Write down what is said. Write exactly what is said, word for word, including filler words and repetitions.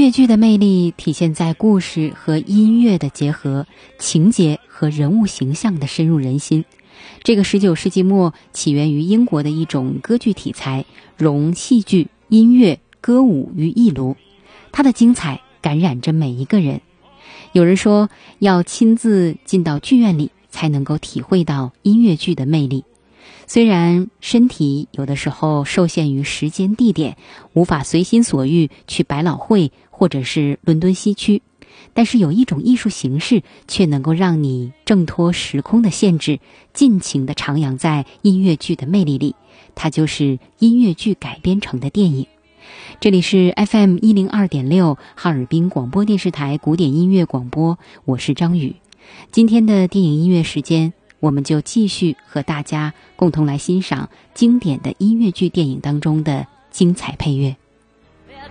乐剧的魅力体现在故事和音乐的结合，情节和人物形象的深入人心。这个十九世纪末起源于英国的一种歌剧题材，融戏剧、音乐、歌舞于一炉，它的精彩感染着每一个人。有人说，要亲自进到剧院里才能够体会到音乐剧的魅力。虽然身体有的时候受限于时间地点，无法随心所欲去百老汇或者是伦敦西区，但是有一种艺术形式却能够让你挣脱时空的限制，尽情地徜徉在音乐剧的魅力里，它就是音乐剧改编成的电影。这里是 F M 一零二点六 哈尔滨广播电视台古典音乐广播，我是张宇。今天的电影音乐时间，我们就继续和大家共同来欣赏经典的音乐剧电影当中的精彩配乐。